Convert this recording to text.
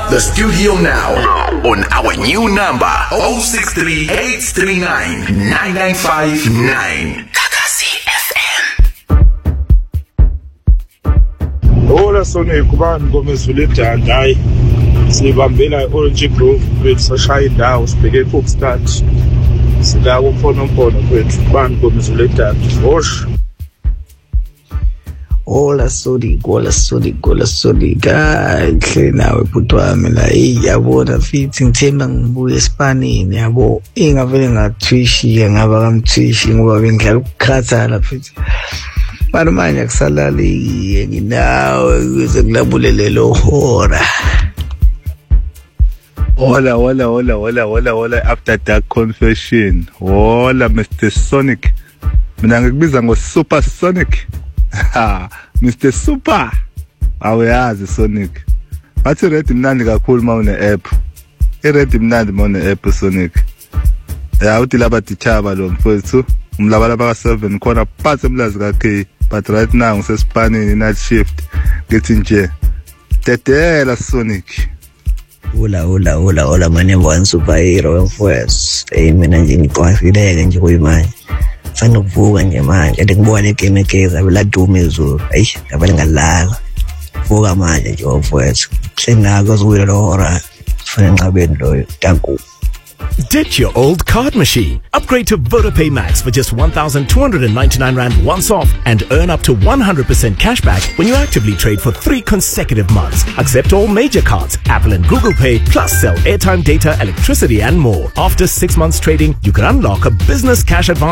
the studio now on our new number 063-839-9959. Kakasi FM. Hola Sonic, kubani ngomezulu edanda hayi sibambela Orange Grove kwethu sashaya indawo sibheke eFoxstad sika kumfono kwethu kubani ngomezulu edanda hosh. Hola Sonic kahle nawe bhuti wami la yabona fithi ngithemba ngibuye esipanini yabo ingavele ngathwishiya ngaba kamthwishi ngoba bengidlala ukukhathala fithi manje manje akusalali nginawe ukuze ngilabulele lo hora. Hola after dark confession. Hola Mr. Sonic. Mina ngikubiza ngo Super Sonic. Mr. Super. Awayazi Sonic. Bathi red mnandi kakhulu mawune app. Red mnandi mawune app Sonic. Uthi laba tichaba lo mfowethu. Umlabalaba ka7 khona phansi emlazi ka-K, but right now ngisesipanini night shift ngithi nje tetela Sonic. Hola my name one superhero mfowethu. Mina nje ngiqwafileke nje kuyimanje. Fanele ukuvuka nje manje ngikubona igame egeza la dume izulu. Ayi ngabale ngalala. Vuka manje nje mfowethu. Senako zikuyo lo hora. Fanele ngqabeni loyo. Danku. Ditch your old card machine. Upgrade to VodaPay Max for just 1,299 Rand once off and earn up to 100% cashback when you actively trade for 3 consecutive months. Accept all major cards, Apple and Google Pay, plus sell airtime, data, electricity and more. After 6 months trading, you can unlock a business cash advance